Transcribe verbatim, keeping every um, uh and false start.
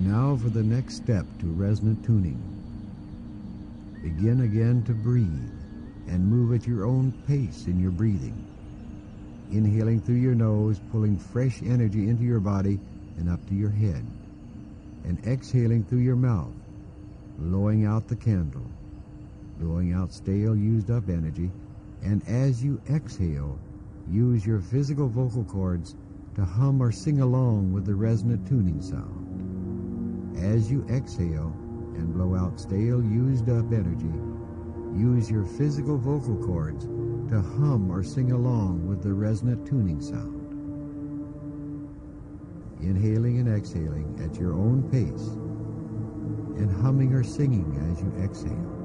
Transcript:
Now for the next step to resonant tuning. Begin again to breathe and move at your own pace in your breathing. Inhaling through your nose, pulling fresh energy into your body and up to your head. And exhaling through your mouth, blowing out the candle, blowing out stale, used-up energy. And as you exhale, use your physical vocal cords to hum or sing along with the resonant tuning sound. As you exhale and blow out stale, used-up energy, use your physical vocal cords to hum or sing along with the resonant tuning sound. Inhaling and exhaling at your own pace, and humming or singing as you exhale.